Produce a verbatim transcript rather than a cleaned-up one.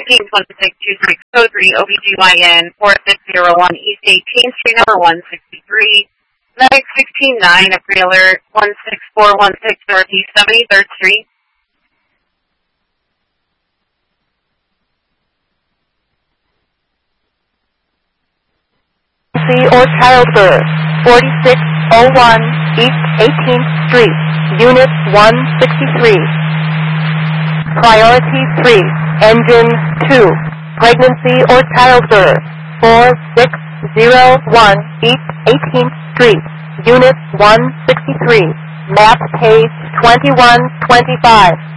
nineteen twenty-six twenty-six oh three O B G Y N four six zero one East eighteenth Street, number one sixty-three. Medic sixteen nine, a pre-alert one six four one six Northeast seventy-third Street. Or childbirth, forty-six oh one East eighteenth Street, Unit one sixty-three. Priority three, Engine two, pregnancy or childbirth, four six zero one East eighteenth Street, Unit one sixty-three, map page twenty-one twenty-five.